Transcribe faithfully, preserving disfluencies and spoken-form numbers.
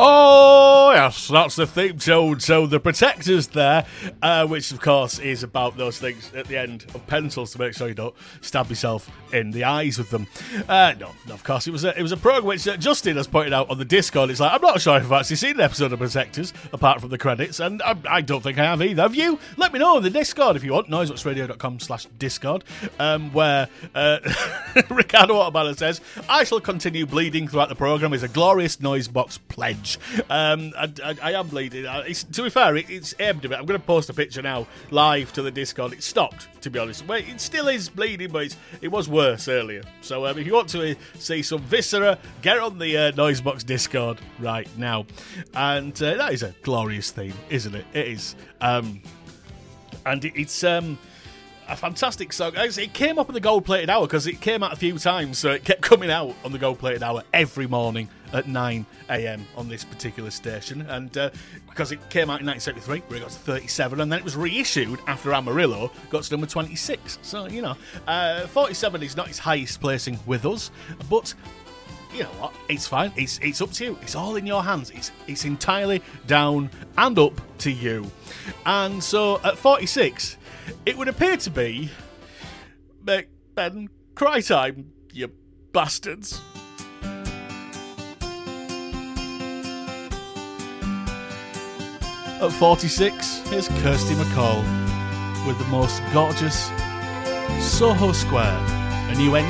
Oh, yes, that's the theme tune. So the Protectors there, uh, which of course is about those things at the end of pencils to make sure you don't stab yourself in the eyes with them. Uh, no, no, of course, it was a, it was a program which uh, Justin has pointed out on the Discord. It's like, I'm not sure if I've actually seen an episode of Protectors, apart from the credits, and I, I don't think I have either. Have you? Let me know in the Discord if you want, noiseboxradio.com slash Discord, um, where uh, Ricardo Waterbanner says, I shall continue bleeding throughout the programme is a glorious Noisebox pledge. Um, I, I, I am bleeding. It's, to be fair, it, it's aimed a bit. I'm going to post a picture now live to the Discord. It stopped, to be honest. Wait, it still is bleeding, but it's, it was worse earlier. So um, if you want to uh, see some viscera, get on the uh, Noisebox Discord right now. And uh, that is a glorious theme, isn't it? It is. Um, and it, it's... Um, a fantastic song. It came up on the gold-plated hour because it came out a few times, so it kept coming out on the gold-plated hour every morning at nine a.m. on this particular station. And uh, because it came out in nineteen seventy-three, where it got to thirty-seven, and then it was reissued after Amarillo, got to number twenty-six. So, you know, uh, forty-seven is not its highest placing with us, but... you know what? It's fine. It's it's up to you. It's all in your hands. It's it's entirely down and up to you. And so at forty-six, it would appear to be Make Ben cry time, you bastards. At forty-six, here's Kirsty MacColl with the most gorgeous Soho Square, a new entry.